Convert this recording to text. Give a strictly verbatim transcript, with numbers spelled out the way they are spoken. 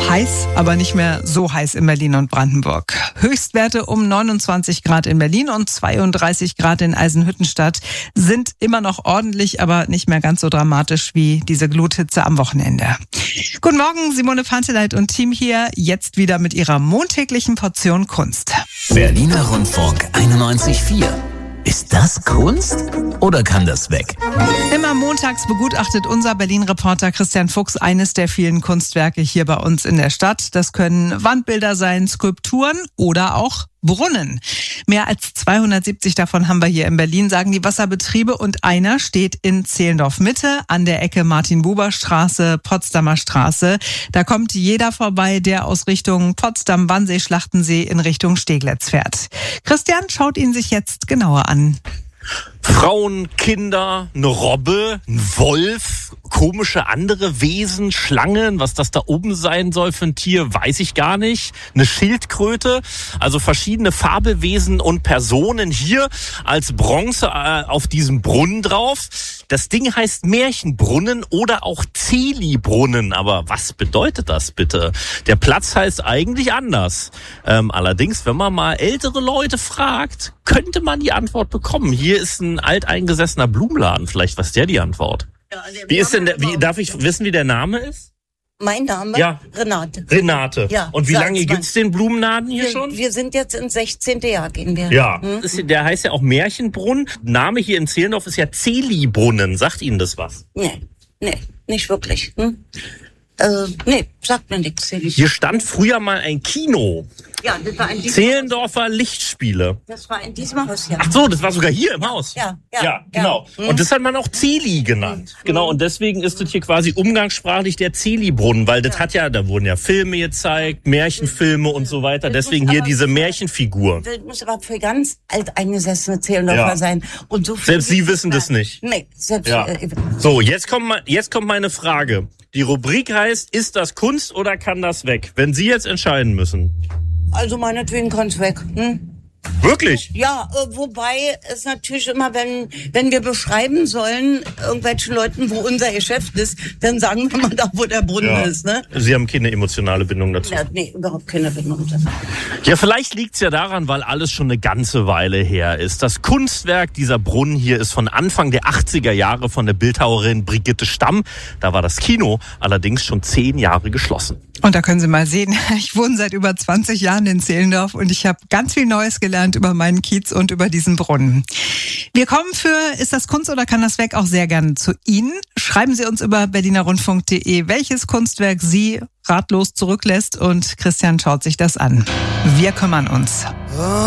Heiß, aber nicht mehr so heiß in Berlin und Brandenburg. Höchstwerte um neunundzwanzig Grad in Berlin und zweiunddreißig Grad in Eisenhüttenstadt sind immer noch ordentlich, aber nicht mehr ganz so dramatisch wie diese Gluthitze am Wochenende. Guten Morgen, Simone Panteleit und Team hier, jetzt wieder mit ihrer montäglichen Portion Kunst. Berliner Rundfunk einundneunzig Komma vier. Ist das Kunst oder kann das weg? Immer montags begutachtet unser Berlin-Reporter Christian Fuchs eines der vielen Kunstwerke hier bei uns in der Stadt. Das können Wandbilder sein, Skulpturen oder auch Brunnen. Mehr als zweihundertsiebzig davon haben wir hier in Berlin, sagen die Wasserbetriebe. Und einer steht in Zehlendorf-Mitte an der Ecke Martin-Buber-Straße, Potsdamer Straße. Da kommt jeder vorbei, der aus Richtung Potsdam, Wannsee, Schlachtensee in Richtung Steglitz fährt. Christian schaut ihn sich jetzt genauer an. Frauen, Kinder, eine Robbe, ein Wolf, komische andere Wesen, Schlangen, was das da oben sein soll für ein Tier, weiß ich gar nicht. Eine Schildkröte, also verschiedene Fabelwesen und Personen hier als Bronze äh, auf diesem Brunnen drauf. Das Ding heißt Märchenbrunnen oder auch Zeli-Brunnen, aber was bedeutet das bitte? Der Platz heißt eigentlich anders. Ähm, allerdings, wenn man mal ältere Leute fragt, könnte man die Antwort bekommen. Hier ist ein alteingesessener Blumenladen, vielleicht weiß der die Antwort. Ja, also wie ist denn der, wie, darf ich wissen, wie der Name ist? Mein Name? Ja. Renate. Renate. Ja. Und wie lange gibt's den Blumenladen hier wir, schon? Wir sind jetzt ins sechzehnten Jahr gehen wir. Ja. Hm? Das ist, der heißt ja auch Märchenbrunnen. Name hier in Zehlendorf ist ja Zeli-Brunnen. Sagt Ihnen das was? Nee, nee, nicht wirklich. Hm? Äh, nee, sagt mir nichts. Hier stand früher mal ein Kino. Ja, das war in diesem Zehlendorfer Haus. Lichtspiele. Das war in diesem Haus, ja. Ach so, das war sogar hier im Haus. Ja, ja. Ja, genau. Ja. Und das hat man auch Zeli genannt. Mhm. Genau, und deswegen ist das hier quasi umgangssprachlich der Zeli-Brunnen, weil das ja. hat ja, da wurden ja Filme gezeigt, Märchenfilme und so weiter. Das deswegen hier diese Märchenfigur. Das muss aber für ganz alteingesessene Zehlendorfer ja. sein. Und so selbst Sie wissen das nicht. Nee, selbst. Ja. Äh, so, jetzt kommt, jetzt kommt meine Frage. Die Rubrik heißt, ist das Kunst oder kann das weg? Wenn Sie jetzt entscheiden müssen. Also meinetwegen kann's weg. Hm? Wirklich? Ja, äh, wobei es natürlich immer, wenn wenn wir beschreiben sollen, irgendwelchen Leuten, wo unser Geschäft ist, dann sagen wir mal da, wo der Brunnen ja. ist. Ne? Sie haben keine emotionale Bindung dazu? Ja, nee, überhaupt keine Bindung dazu. Ja, vielleicht liegt's ja daran, weil alles schon eine ganze Weile her ist. Das Kunstwerk dieser Brunnen hier ist von Anfang der achtziger Jahre von der Bildhauerin Brigitte Stamm. Da war das Kino allerdings schon zehn Jahre geschlossen. Und da können Sie mal sehen, ich wohne seit über zwanzig Jahren in Zehlendorf und ich habe ganz viel Neues gelernt über meinen Kiez und über diesen Brunnen. Wir kommen für Ist das Kunst oder kann das weg auch sehr gerne zu Ihnen. Schreiben Sie uns über berliner rundfunk punkt de, welches Kunstwerk Sie ratlos zurücklässt und Christian schaut sich das an. Wir kümmern uns.